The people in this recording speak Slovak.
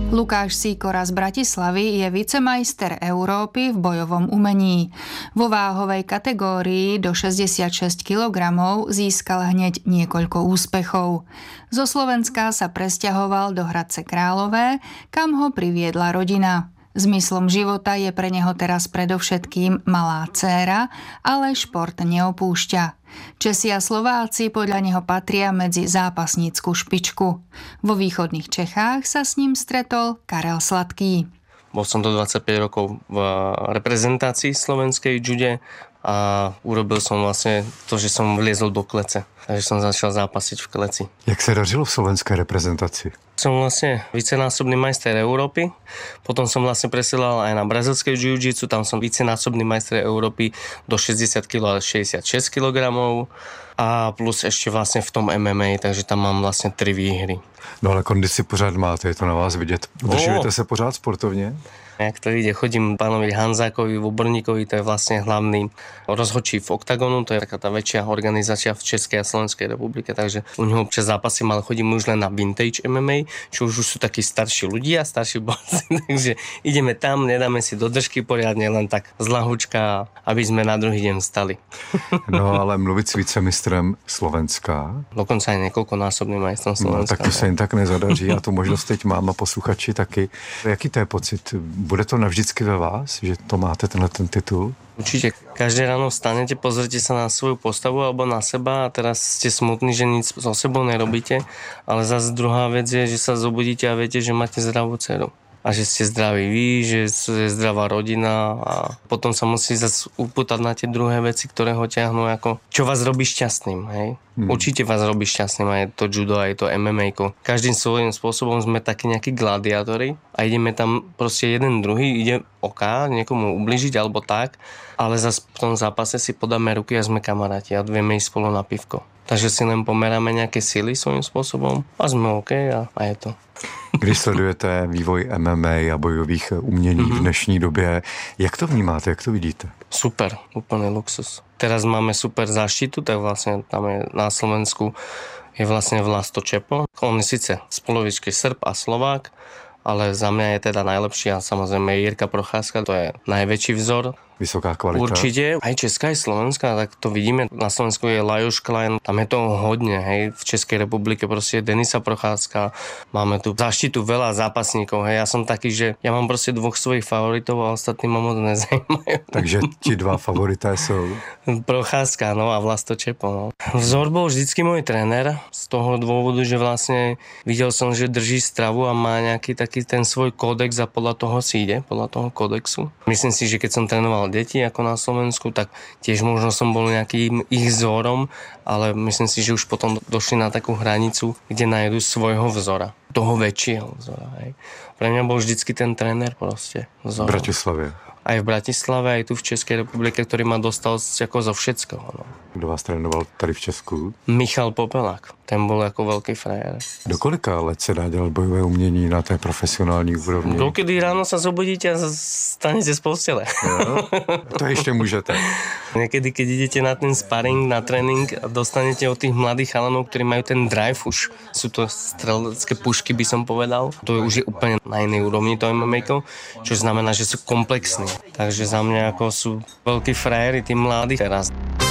Lukáš Sýkora z Bratislavy je vicemajster Európy v bojovom umení. Vo váhovej kategórii do 66 kg získal hneď niekoľko úspechov. Zo Slovenska sa presťahoval do Hradce Králové, kam ho priviedla rodina. Zmyslom života je pre neho teraz predovšetkým malá dcéra, ale šport neopúšťa. Česi a Slováci podľa neho patria medzi zápasnícku špičku. Vo východných Čechách sa s ním stretol Karel Sladký. Bol som do 25 rokov v reprezentácii slovenskej jude a urobil som vlastne to, že som vliezol do klece. Takže som začal zápasiť v kleci. Jak se dařilo v slovenskej reprezentaci? Som vlastne vicenásobný majster Európy, potom som vlastne presielal aj na brazilskej jiu-jitsu, tam som vicenásobný majster Európy do 60 kg a 66 kg a plus ešte vlastne v tom MMA, takže tam mám vlastne 3 výhry. No ale kondici pořád máte, je to na vás vidět. Udržujete se pořád sportovně? Jak to ide, chodím pánovi Hanzákovi, Voborníkovi, to je vlastne hlavný rozhodčí v Oktagonu, to je taká tá väčšia organizácia v Českej a Slovenskej republike, takže u neho občas zápasím, ale chodím už len na vintage MMA, čo už sú takí starší ľudia, starší borci, takže ideme tam, nedáme si do držky poriadne, len tak z lahučka, aby sme na druhý deň vstali. No ale mluvit s vicemistrem Slovenska. Dokonca aj niekoľkonásobným majstrom Slovenska. No, tak to se jen tak nezadaří, já tu možnost teď mám a posluchači taky. Jaký to je pocit? Bude to navždycky ve vás, že to máte ten titul? Určite. Každé ráno vstanete, pozrite sa na svoju postavu alebo na seba a teraz ste smutní, že nič so sebou nerobíte, ale zase druhá vec je, že sa zobudíte a viete, že máte zdravú dceru. A že ste zdraví vy, že je zdravá rodina a potom sa musí zase upútať na tie druhé veci, ktoré ho ťahnú ako, čo vás robí šťastným, hej? Určite vás robí šťastným aj to judo, aj to MMA-ko. Každým svojím spôsobom sme takí nejakí gladiátori a ideme tam proste jeden druhý, ide niekomu ubližiť alebo tak, ale zase v tom zápase si podáme ruky a sme kamaráti a vieme ísť spolu na pivko. Takže si len pomeráme nejaké sily svojím spôsobom a sme OK a je to. Když sledujete vývoj MMA a bojových umění v dnešní době, jak to vnímáte, jak to vidíte? Super, úplný luxus. Teraz máme super záštitu, tak vlastne tam je na Slovensku je vlastne Vlasto Čepo. On je síce z polovičky Srb a Slovák, ale za mňa je teda najlepší a samozrejme Jirka Procházka, to je najväčší vzor. Vysoká kvalita. Určite, aj česká, aj slovenská, tak to vidíme. Na Slovensku je Lajos Klein, tam je toho hodne, hej. V Českej republike proste je Denisa Procházka, máme tu záštitu veľa zápasníkov, hej. Ja som taký, že ja mám proste 2 svojich favoritov a ostatní ma moc nezajímajú. Takže ti 2 favorité sú? Procházka, no a Vlasto Čepo, no. Vzor bol vždycky môj tréner, z toho dôvodu, že vlastne videl som, že drží stravu a má nejaký taký ten svoj kódex a podľa toho si ide, podľa toho kódexu. Myslím si, že keď som trénoval deti ako na Slovensku, tak tiež možno som bol nejakým ich vzorom, ale myslím si, že už potom došli na takú hranicu, kde nájdu svojho vzora. Toho väčšieho vzora. Hej. Pre mňa bol vždycky ten tréner proste. Vzor. V Bratislavě. Aj v Bratislave, aj tu v Českej republike, ktorý ma dostal ako zo všetkého. No. Kdo vás trénoval tady v Česku? Michal Popelák. Ten bol ako veľký frajer. Do kolika let se dá dělat bojové umění na té profesionální úrovni? Dokedy ráno sa zobudíte a stanete z postele. Jo? To ešte môžete. Niekedy, keď idete na ten sparring, na tréning a dostanete od tých mladých chalanov, ktorí majú ten drive už, sú to strelecké pušky, by som povedal. To je už úplne na inej úrovni to MMA-ko, čo znamená, že sú komplexní. Takže za mňa ako sú veľkí frajeri, tí mladí teraz.